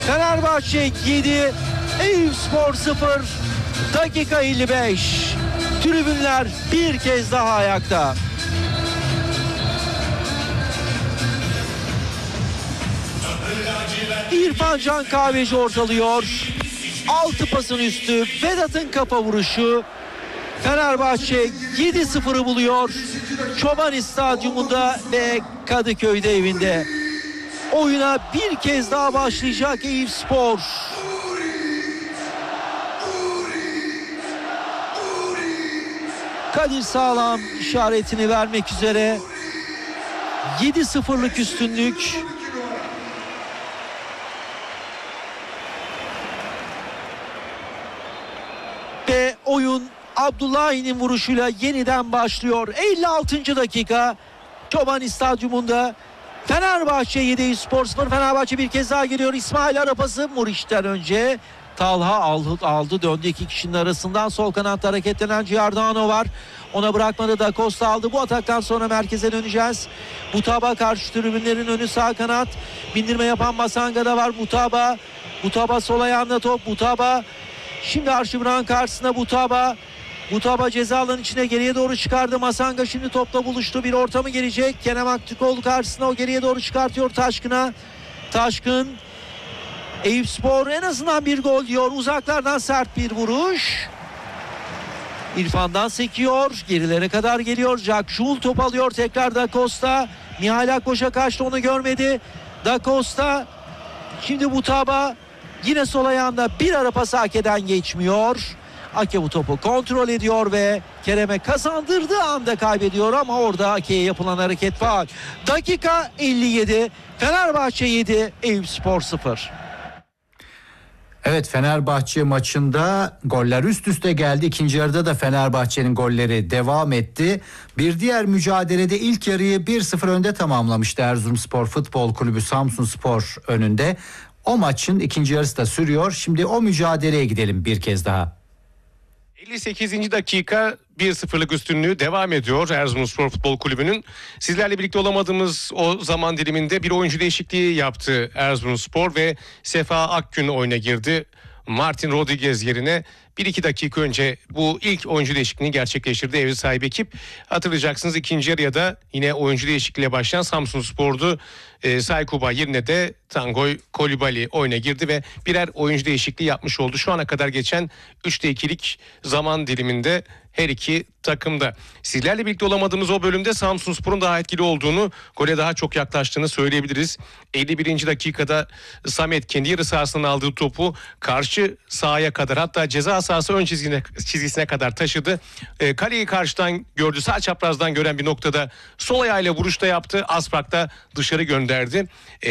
Fenerbahçe 7, Eyüpspor 0, dakika 55. Tribünler bir kez daha ayakta. İrfan Can Kahveci ortalıyor. 6 pasın üstü, Vedat'ın kafa vuruşu. Fenerbahçe 7-0'ı buluyor. Çoban Stadyumunda ve Kadıköy'de evinde. Oyuna bir kez daha başlayacak Eyüpspor. Kadir Sağlam işaretini vermek üzere. 7-0'lık üstünlük. Ve oyun Abdullahi'nin vuruşuyla yeniden başlıyor. 56. dakika Çoban Stadyumunda. Fenerbahçe 7, Eyüpspor 0. Fenerbahçe bir kez daha geliyor. İsmail arapası Muriç'ten önce. Talha aldı döndü iki kişinin arasından. Sol kanatta hareketlenen Giordano var. Ona bırakmadı da Costa aldı. Bu ataktan sonra merkeze döneceğiz. Mutaba karşı tribünlerin önü sağ kanat. Bindirme yapan Masanga'da var. Mutaba sol ayağında top. Mutaba şimdi Arşivran karşısında Mutaba ceza alanının içine geriye doğru çıkardı. Masanga şimdi topla buluştu. Bir ortamı gelecek. Kenan Aktürkoğlu karşısına, o geriye doğru çıkartıyor Taşkın'a. Taşkın. Eyüpspor en azından bir gol diyor. Uzaklardan sert bir vuruş. İrfan'dan sekiyor. Gerilere kadar geliyor. Jack Schul top alıyor. Tekrar Da Costa. Mihail Akboş'a kaçtı, onu görmedi. Da Costa. Şimdi Mutaba. Yine sol ayağında bir ara pas hak eden geçmiyor. Ake bu topu kontrol ediyor ve Kerem'e kazandırdığı anda kaybediyor ama orada Ake'ye yapılan hareket faul. Dakika 57. Fenerbahçe 7, Eyüpspor 0. Evet, Fenerbahçe maçında goller üst üste geldi. İkinci yarıda da Fenerbahçe'nin golleri devam etti. Bir diğer mücadelede ilk yarıyı 1-0 önde tamamlamıştı Erzurumspor Futbol Kulübü Samsunspor önünde. O maçın ikinci yarısı da sürüyor. Şimdi o mücadeleye gidelim bir kez daha. 58. dakika 1-0'lık üstünlüğü devam ediyor Erzurumspor Futbol Kulübü'nün. Sizlerle birlikte olamadığımız o zaman diliminde bir oyuncu değişikliği yaptı Erzurumspor ve Sefa Akgün oyuna girdi. Martin Rodriguez yerine 1-2 dakika önce bu ilk oyuncu değişikliğini gerçekleştirdi ev sahibi ekip. Hatırlayacaksınız ikinci yarıya da yine oyuncu değişikliğiyle başlayan Samsunspor'du. Saykuba yerine de Tangoy Kolibali oyuna girdi ve birer oyuncu değişikliği yapmış oldu. Şu ana kadar geçen 3'te 2'lik zaman diliminde her iki takımda. Sizlerle birlikte olamadığımız o bölümde Samsunspor'un daha etkili olduğunu, gole daha çok yaklaştığını söyleyebiliriz. 51. dakikada Samet kendi yarı sahasından aldığı topu karşı sahaya kadar, hatta ceza sahası ön çizgisine kadar taşıdı. Kaleyi karşıdan gördü, sağ çaprazdan gören bir noktada sol ayağıyla vuruşta yaptı. Asfak'ta dışarı gönderdi.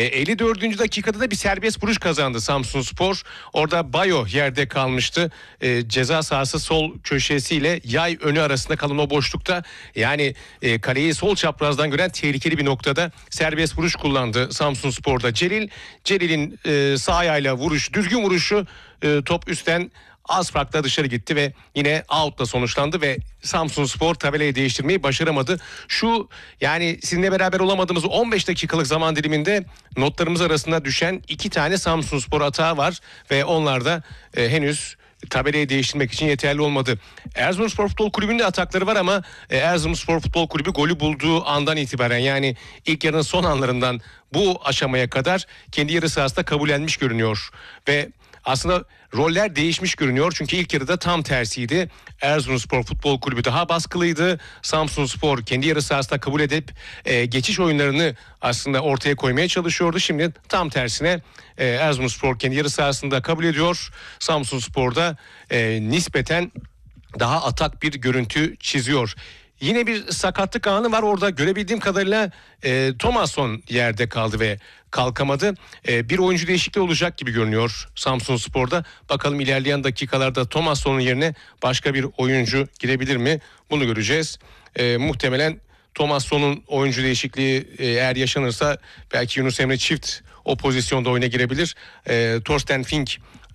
54. dakikada da bir serbest vuruş kazandı Samsunspor. Orada Bayo yerde kalmıştı. Ceza sahası sol köşesiyle yay önü arasında kalan o boşlukta, yani kaleyi sol çaprazdan gören tehlikeli bir noktada serbest vuruş kullandı Samsunspor'da Celil'in sağ ayağıyla vuruş, düzgün vuruşu, top üstten az farkla dışarı gitti ve yine out'la sonuçlandı ve Samsunspor tabelayı değiştirmeyi başaramadı. Şu, yani sizinle beraber olamadığımız 15 dakikalık zaman diliminde notlarımız arasında düşen 2 tane Samsunspor hata var ve onlar da henüz tabelayı değiştirmek için yeterli olmadı. Erzurumspor Futbol Kulübü'nün de atakları var ama Erzurumspor Futbol Kulübü golü bulduğu andan itibaren, yani ilk yarının son anlarından bu aşamaya kadar kendi yarı sahasında kabullenmiş görünüyor ve aslında roller değişmiş görünüyor. Çünkü ilk yarıda tam tersiydi. Erzurumspor Futbol Kulübü daha baskılıydı. Samsunspor kendi yarı sahasında kabul edip geçiş oyunlarını aslında ortaya koymaya çalışıyordu. Şimdi tam tersine Erzurumspor kendi yarı sahasında kabul ediyor. Samsunspor'da nispeten daha atak bir görüntü çiziyor. Yine bir sakatlık anı var orada, görebildiğim kadarıyla Thomasson yerde kaldı ve kalkamadı. Bir oyuncu değişikliği olacak gibi görünüyor Samsunspor'da. Bakalım ilerleyen dakikalarda Thomasson'un yerine başka bir oyuncu girebilir mi? Bunu göreceğiz. Muhtemelen Thomasson'un oyuncu değişikliği eğer yaşanırsa belki Yunus Emre Çift o pozisyonda oyuna girebilir. Thorsten Fink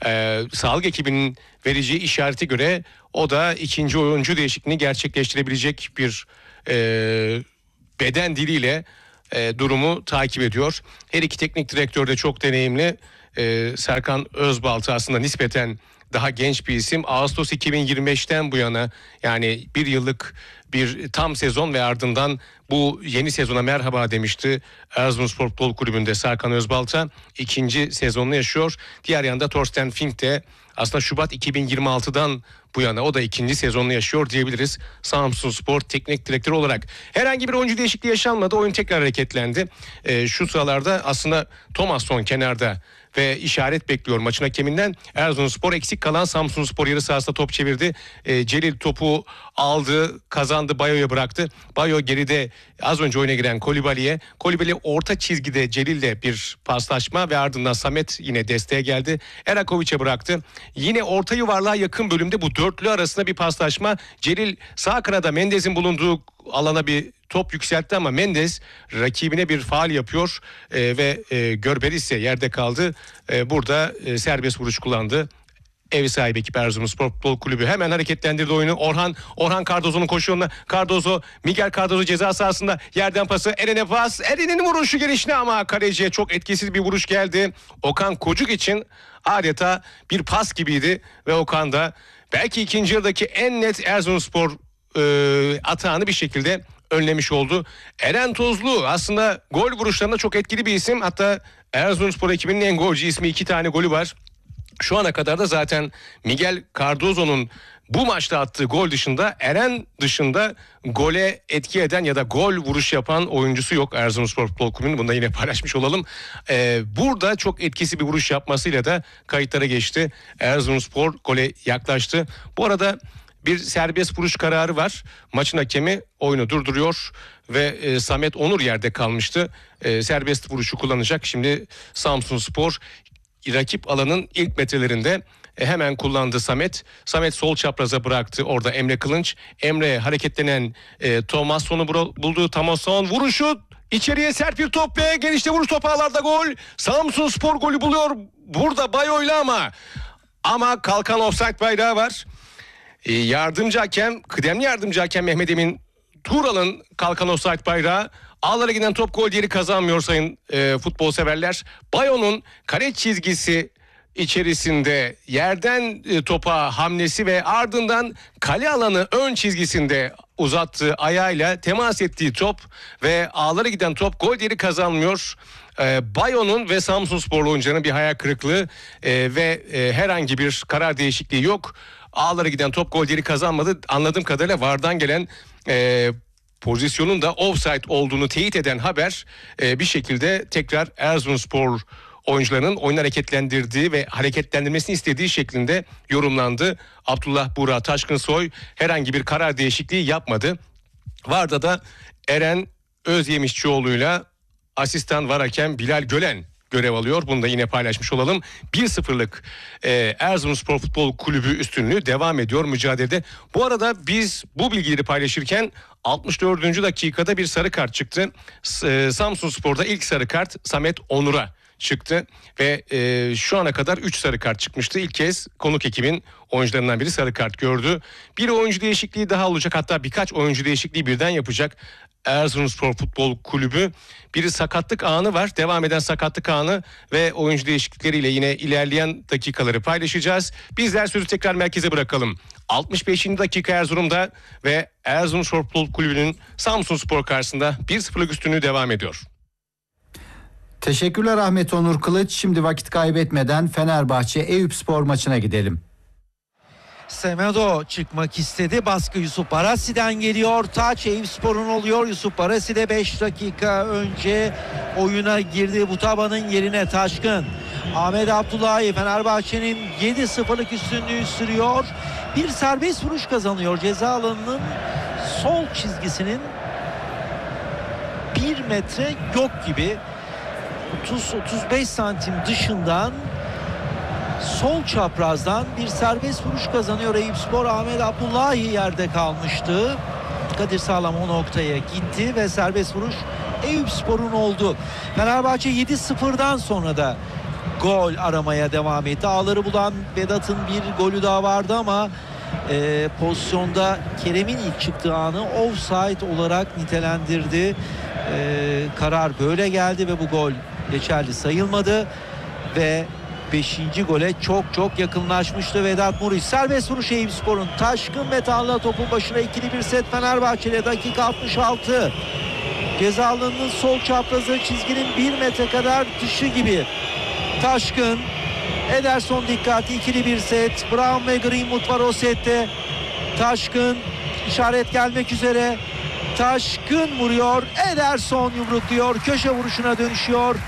sağlık ekibinin vereceği işareti göre o da ikinci oyuncu değişikliğini gerçekleştirebilecek bir beden diliyle durumu takip ediyor. Her iki teknik direktör de çok deneyimli. Serkan Özbaltı aslında nispeten daha genç bir isim. Ağustos 2025'ten bu yana, yani bir yıllık bir tam sezon ve ardından bu yeni sezona merhaba demişti Erzurumspor Futbol Kulübü'nde Serkan Özbalta. İkinci sezonunu yaşıyor. Diğer yanda Thorsten Fink de aslında Şubat 2026'dan bu yana o da ikinci sezonunu yaşıyor diyebiliriz Samsunspor teknik direktörü olarak. Herhangi bir oyuncu değişikliği yaşanmadı. Oyun tekrar hareketlendi. Şu sıralarda aslında Thomasson kenarda ve işaret bekliyor maçın hakeminden. Erzurumspor eksik kalan Samsunspor yarı sahasında top çevirdi. Celil topu aldı, kazandı, Bayo'ya bıraktı. Bayo geride az önce oyuna giren Kolibali'ye. Kolibali orta çizgide Celil'le bir paslaşma ve ardından Samet yine desteğe geldi. Erakovic'e bıraktı. Yine orta yuvarlığa yakın bölümde bu dörtlü arasında bir paslaşma. Celil sağ kanada Mendez'in bulunduğu alana bir top yükseltti ama Mendes rakibine bir faul yapıyor ve Görber ise yerde kaldı. Burada serbest vuruş kullandı. Ev sahibi ekip Erzurumspor Futbol Kulübü hemen hareketlendirdi oyunu. Orhan Cardozo'nun koşu yoluna. Miguel Cardozo ceza sahasında yerden pası. Eren'e pas. Eren'in vuruşu gelişine ama kaleciye çok etkisiz bir vuruş geldi. Okan Kocuk için adeta bir pas gibiydi ve Okan da belki ikinci yarıdaki en net Erzurumspor atağını bir şekilde önlemiş oldu. Eren Tozlu aslında gol vuruşlarında çok etkili bir isim. Hatta Erzurumspor ekibinin en golcü ismi, 2 tane golü var. Şu ana kadar da zaten Miguel Cardozo'nun bu maçta attığı gol dışında, Eren dışında gole etki eden ya da gol vuruş yapan oyuncusu yok Erzurumspor Futbol Kulübü'nün. Bunu da yine paylaşmış olalım. Burada çok etkisi bir vuruş yapmasıyla da kayıtlara geçti. Erzurumspor gole yaklaştı. Bu arada bir serbest vuruş kararı var. Maçın hakemi oyunu durduruyor ve Samet Onur yerde kalmıştı. Serbest vuruşu kullanacak. Şimdi Samsunspor rakip alanın ilk metrelerinde hemen kullandı Samet. Samet sol çapraza bıraktı. Orada Emre Kılınç. Emre hareketlenen Thomasson'u buldu. Thomasson vuruşu. İçeriye sert bir top ve genişte vuruş, top ağlarda gol. Samsunspor golü buluyor. Burada Bayo'yla ama kalkan offside bayrağı var. Kıdemli yardımcı hakem Mehmet Emin Tuğral'ın kalkan offside bayrağı. Ağlara giden top gol yeri kazanmıyor sayın futbol severler. Bayo'nun kare çizgisi içerisinde yerden topa hamlesi ve ardından kale alanı ön çizgisinde uzattığı ayağıyla temas ettiği top ve ağlara giden top gol yeri kazanmıyor. Bayo'nun ve Samsunspor oyuncularının bir hayal kırıklığı ve herhangi bir karar değişikliği yok. Ağlara giden top gol yeri kazanmadı. Anladığım kadarıyla VAR'dan gelen pozisyonun da offside olduğunu teyit eden haber bir şekilde tekrar Erzurumspor oyuncularının oyunu hareketlendirdiği ve hareketlendirmesini istediği şeklinde yorumlandı. Abdullah Buğra Taşkınsoy herhangi bir karar değişikliği yapmadı. VAR'da da Eren Özyemişçioğlu'yla asistan VAR hakem Bilal Gölen görev alıyor. Bunu da yine paylaşmış olalım. 1-0'lık Erzurumspor Futbol Kulübü üstünlüğü devam ediyor mücadelede. Bu arada biz bu bilgileri paylaşırken 64. dakikada bir sarı kart çıktı. Samsunspor'da ilk sarı kart Samet Onur'a çıktı ve şu ana kadar 3 sarı kart çıkmıştı. İlk kez konuk ekibin oyuncularından biri sarı kart gördü. Bir oyuncu değişikliği daha olacak, hatta birkaç oyuncu değişikliği birden yapacak Erzurumspor Futbol Kulübü. Bir sakatlık anı var. Devam eden sakatlık anı ve oyuncu değişiklikleriyle yine ilerleyen dakikaları paylaşacağız. Bizler sözü tekrar merkeze bırakalım. 65. dakika Erzurum'da ve Erzurumspor Futbol Kulübü'nün Samsunspor karşısında 1-0'lık üstünlüğü devam ediyor. Teşekkürler Ahmet Onur Kılıç. Şimdi vakit kaybetmeden Fenerbahçe Eyüpspor maçına gidelim. Semedo çıkmak istedi. Baskı Yusuf Barasi'den geliyor. Taç Eyüpspor'un oluyor. Yusuf Barasi de 5 dakika önce oyuna girdi. Butaba'nın yerine Taşkın. Ahmet Abdullahi Fenerbahçe'nin 7-0'lık üstünlüğü sürüyor. Bir serbest vuruş kazanıyor. Ceza alanının sol çizgisinin 1 metre yok gibi. 30-35 santim dışından sol çaprazdan bir serbest vuruş kazanıyor Eyüpspor. Ahmet Abdullahi yerde kalmıştı. Kadir Sağlam o noktaya gitti ve serbest vuruş Eyüpspor'un oldu. Fenerbahçe 7-0'dan sonra da gol aramaya devam etti. Ağları bulan Vedat'ın bir golü daha vardı ama pozisyonda Kerem'in ilk çıktığı anı offside olarak nitelendirdi. Karar böyle geldi ve bu gol geçerli sayılmadı ve 5. gole çok yakınlaşmıştı Vedat Muriç. Serbest vuruş Eyüpspor'un. Taşkın ve Tanrı topun başına, ikili bir set Fenerbahçe'de. Dakika 66. Ceza alanının sol çaprazı çizginin 1 metre kadar dışı gibi. Taşkın, Ederson dikkatli, ikili bir set. Brown ve Greenwood var o sette. Taşkın, işaret gelmek üzere. Taşkın vuruyor. Ederson yumrukluyor. Köşe vuruşuna dönüşüyor.